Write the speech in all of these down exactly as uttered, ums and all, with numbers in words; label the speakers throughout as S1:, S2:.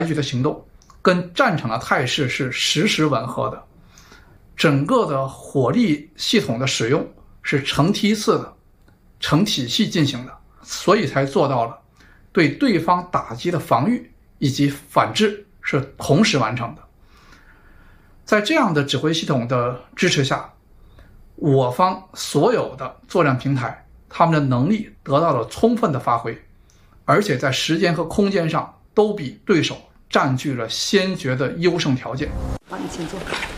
S1: 取的行动跟战场的态势是实时吻合的，整个的火力系统的使用是成梯次的、成体系进行的，所以才做到了对对方打击的防御以及反制是同时完成的。在这样的指挥系统的支持下，我方所有的作战平台，他们的能力得到了充分的发挥，而且在时间和空间上都比对手占据了先决的优胜条件。
S2: 好，你请坐。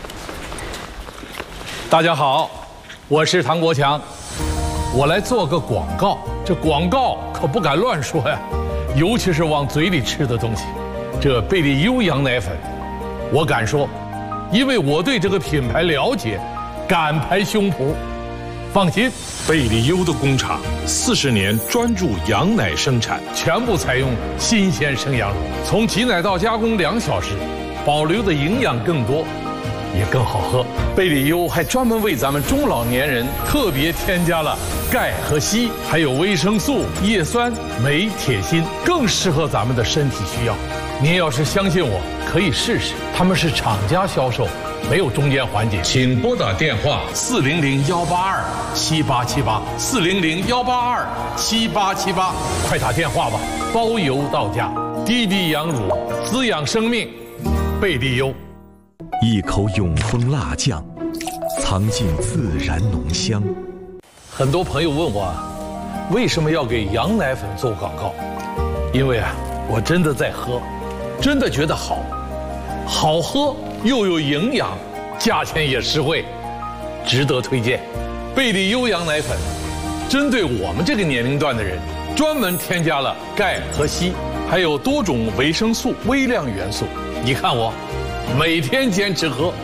S3: 大家好，我是唐国强，我来做个广告。这广告可不敢乱说呀，尤其是往嘴里吃的东西。这贝利优羊奶粉，我敢说，因为我对这个品牌了解，敢拍胸脯。放心，
S4: 贝利优的工厂四十年专注羊奶生产，
S3: 全部采用新鲜生羊乳，从挤奶到加工两小时，保留的营养更多，也更好喝。贝利优还专门为咱们中老年人特别添加了钙和硒，还有维生素、叶酸、镁、铁、锌，更适合咱们的身体需要。您要是相信我，可以试试。他们是厂家销售，没有中间环节。请拨打电话四零零幺八二七八七八四零零幺八二七八七八，快打电话吧，包邮到家。滴滴羊乳滋养生命，贝利优。
S5: 一口永丰辣酱，藏进自然浓香。
S3: 很多朋友问我，为什么要给羊奶粉做广告？因为啊，我真的在喝，真的觉得好，好喝又有营养，价钱也实惠，值得推荐。贝利优羊奶粉，针对我们这个年龄段的人，专门添加了钙和硒，还有多种维生素、微量元素。你看我。每天坚持喝。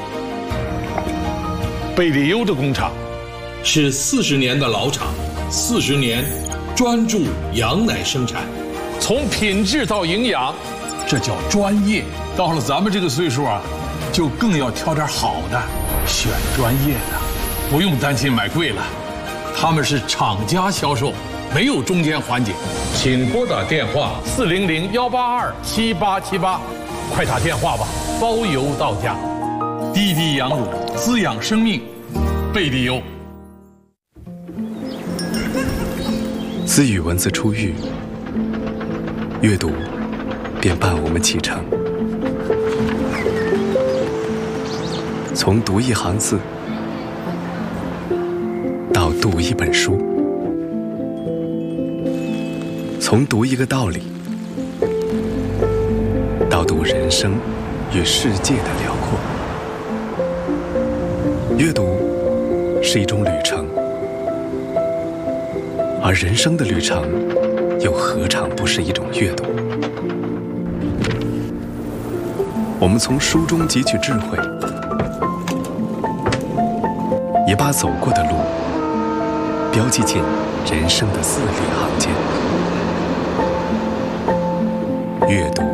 S3: 贝利优的工厂是四十年的老厂，四十年专注羊奶生产，从品质到营养，这叫专业。到了咱们这个岁数啊，就更要挑点好的，选专业的，不用担心买贵了。他们是厂家销售，没有中间环节。请拨打电话四零零幺八二七八七八，快打电话吧。包邮到家，滴滴羊乳滋养生命，贝利优。
S6: 自与文字初遇，阅读便伴我们启程。从读一行字，到读一本书，从读一个道理，到读人生与世界的辽阔。阅读是一种旅程，而人生的旅程又何尝不是一种阅读？我们从书中汲取智慧，也把走过的路标记进人生的字里行间。阅读